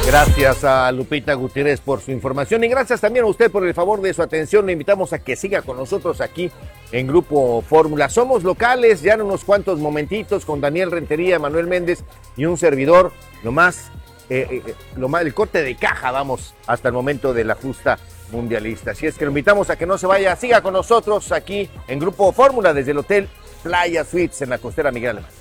Gracias a Lupita Gutiérrez por su información y gracias también a usted por el favor de su atención. Le invitamos a que siga con nosotros aquí en Grupo Fórmula. Somos locales ya en unos cuantos momentitos con Daniel Rentería, Manuel Méndez y un servidor. El corte de caja, vamos, hasta el momento de la justa mundialista. Así es que lo invitamos a que no se vaya, siga con nosotros aquí en Grupo Fórmula desde el Hotel Playa Suites en la costera Miguel Alemán.